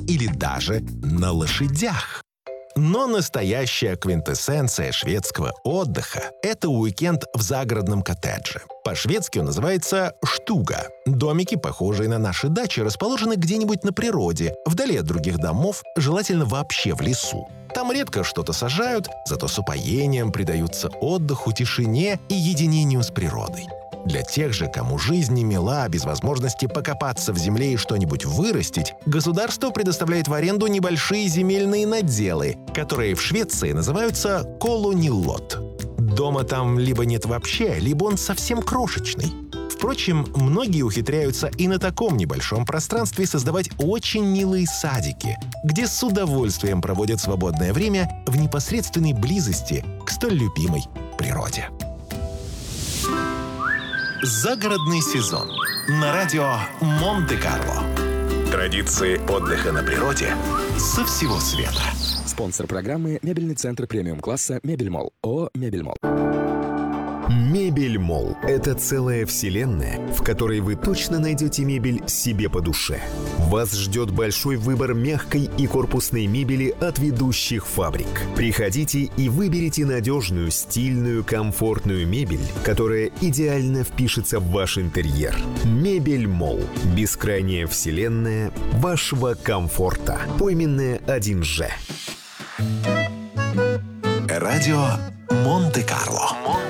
или даже на лошадях. Но настоящая квинтэссенция шведского отдыха – это уикенд в загородном коттедже. По-шведски он называется «штуга». Домики, похожие на наши дачи, расположены где-нибудь на природе, вдали от других домов, желательно вообще в лесу. Там редко что-то сажают, зато с упоением предаются отдыху, тишине и единению с природой. Для тех же, кому жизнь не мила, без возможности покопаться в земле и что-нибудь вырастить, государство предоставляет в аренду небольшие земельные наделы, которые в Швеции называются колонилот. Дома там либо нет вообще, либо он совсем крошечный. Впрочем, многие ухитряются и на таком небольшом пространстве создавать очень милые садики, где с удовольствием проводят свободное время в непосредственной близости к столь любимой природе. Загородный сезон на радио Монте-Карло. Традиции отдыха на природе со всего света. Спонсор программы — мебельный центр премиум-класса «Мебельмолл». ООО «Мебельмолл». Мебельмолл – это целая вселенная, в которой вы точно найдете мебель себе по душе. Вас ждет большой выбор мягкой и корпусной мебели от ведущих фабрик. Приходите и выберите надежную, стильную, комфортную мебель, которая идеально впишется в ваш интерьер. Мебельмолл – бескрайняя вселенная вашего комфорта. Пойменная 1Ж. Радио Монте-Карло.